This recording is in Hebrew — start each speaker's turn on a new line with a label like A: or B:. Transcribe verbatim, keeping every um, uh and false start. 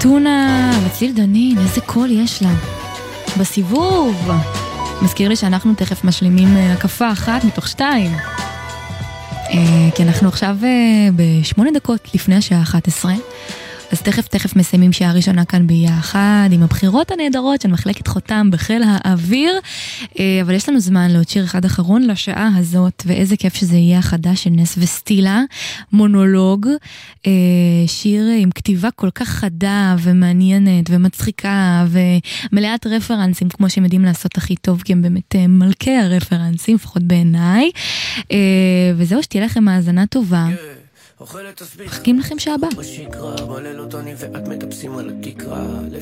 A: טונה וציל דנין, איזה קול יש לה בסיבוב. מזכיר לי שאנחנו תכף משלימים הקפה אחת מתוך שתיים, כי אנחנו עכשיו בשמונה דקות לפני השעה אחת עשרה, אז תכף תכף מסיימים שעה ראשונה כאן ביחד עם הבחירות הנהדרות של מחלקת חותם בחיל האוויר, אבל יש לנו זמן לעוד שיר אחד אחרון לשעה הזאת, ואיזה כיף שזה יהיה החדש של נס וסטילה, מונולוג, שיר עם כתיבה כל כך חדה ומעניינת ומצחיקה ומלאת רפרנסים, כמו שהם יודעים לעשות הכי טוב, כי הם באמת מלכי הרפרנסים, לפחות בעיניי. וזהו, שתהיה לכם האזנה טובה. מחכים לכם שעה הבאה.